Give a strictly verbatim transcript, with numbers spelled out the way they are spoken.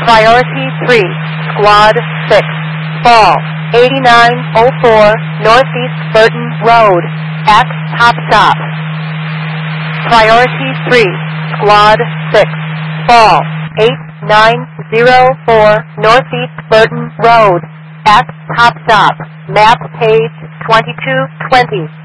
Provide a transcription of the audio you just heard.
Priority three, Squad six, Fall, eighty-nine oh four Northeast Burton Road, at Top Stop. Priority three, Squad six, Fall, eight nine oh four Northeast Burton Road, at Top Stop. Map page twenty-two twenty.